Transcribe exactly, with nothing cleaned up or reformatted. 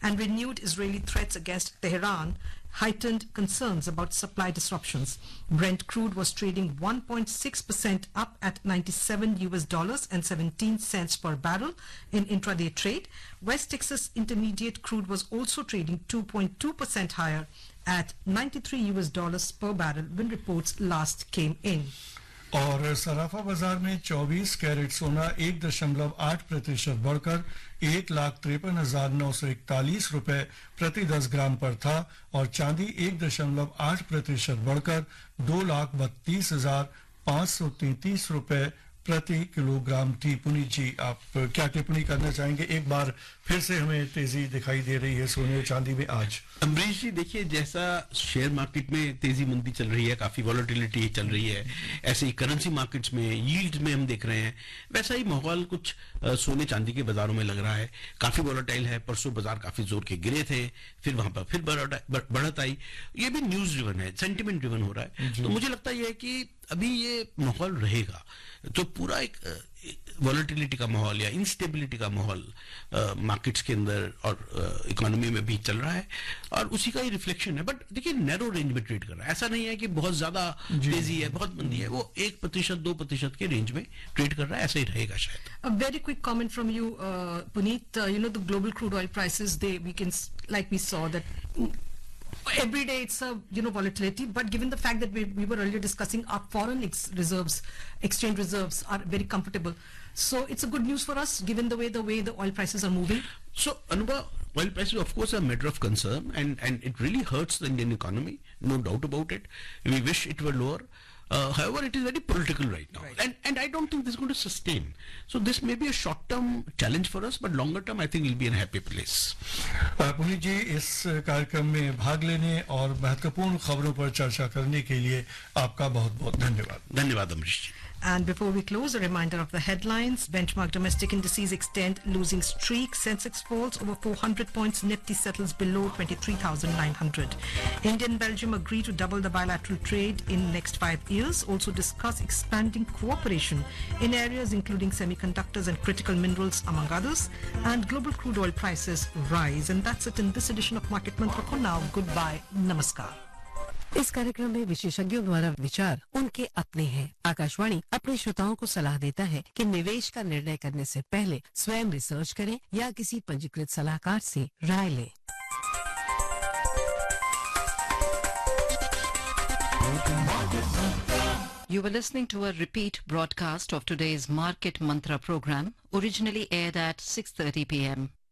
and renewed Israeli threats against Tehran heightened concerns about supply disruptions. Brent crude was trading one point six percent up at ninety-seven U S dollars and seventeen cents per barrel in intraday trade. West Texas Intermediate crude was also trading two point two percent higher at ninety-three U S dollars per barrel when reports last came in. और सराफा बाजार में चौबीस carat सोना एक दशमलव आठ प्रतिशत बढ़कर एक लाख तिरपन हजार नौ सौ इकतालीस रुपए प्रति दस ग्राम पर था और चांदी एक दशमलव आठ प्रतिशत बढ़कर दो लाख बत्तीस हजार पाँच सौ तैतीस रुपए प्रति किलोग्राम थी। पुनीत जी, आप क्या टिप्पणी करना चाहेंगे? एक बार फिर से हमें तेजी दिखाई दे रही है सोने और चांदी में आज। अमरीश जी, देखिए, जैसा शेयर मार्केट में तेजी मंदी चल रही है, काफी वॉलेटिलिटी चल रही है, ऐसे ही करेंसी मार्केट्स में, यील्ड में हम देख रहे हैं, वैसा ही माहौल कुछ सोने चांदी के बाजारों में लग रहा है। काफी वॉलेटाइल है। परसों बाजार काफी जोर के गिरे थे, फिर वहां पर फिर बढ़त आई। ये भी न्यूज ड्रिवन है, सेंटिमेंट ड्रिवन हो रहा है। तो मुझे लगता है कि अभी ये माहौल रहेगा, तो पूरा एक वॉलेटिलिटी का माहौल या इंस्टेबिलिटी का माहौल मार्केट्स के अंदर और इकोनॉमी में भी चल रहा है, और उसी का ही रिफ्लेक्शन है। बट देखिए, नैरो रेंज में ट्रेड कर रहा है। ऐसा नहीं है कि बहुत ज्यादा तेजी है, बहुत मंदी है। वो एक प्रतिशत दो प्रतिशत के रेंज में ट्रेड कर रहा है। ऐसा ही रहेगा शायद। A very quick comment from you, uh, Puneet. Uh, you know, the global crude oil prices, they we can, like we saw that every day it's a, you know, volatility, but given the fact that we, we were earlier discussing our foreign ex reserves, exchange reserves are very comfortable. So it's a good news for us given the way the way the oil prices are moving. So, Anuba, oil prices, of course, are a matter of concern, and, and it really hurts the Indian economy, no doubt about it. We wish it were lower. Uh, however, it is very political right now, right. and and I don't think this is going to sustain. So this may be a short-term challenge for us, but longer-term, I think we'll be in a happy place. Puneet जी, इस कार्यक्रम में भाग लेने और महत्वपूर्ण खबरों पर चर्चा करने के लिए आपका बहुत-बहुत धन्यवाद। धन्यवाद अमरीश जी। And before we close, a reminder of the headlines. Benchmark domestic indices extend losing streak. Sensex falls over four hundred points. Nifty settles below twenty-three thousand nine hundred. India and Belgium agree to double the bilateral trade in next five years. Also discuss expanding cooperation in areas including semiconductors and critical minerals, among others. And global crude oil prices rise. And that's it in this edition of Market Mantra. For now, goodbye. Namaskar. इस कार्यक्रम में विशेषज्ञों द्वारा विचार उनके अपने हैं। आकाशवाणी अपने श्रोताओं को सलाह देता है कि निवेश का निर्णय करने से पहले स्वयं रिसर्च करें या किसी पंजीकृत सलाहकार से राय लें। You were listening to a repeat broadcast of today's Market Mantra program, originally aired at six thirty p m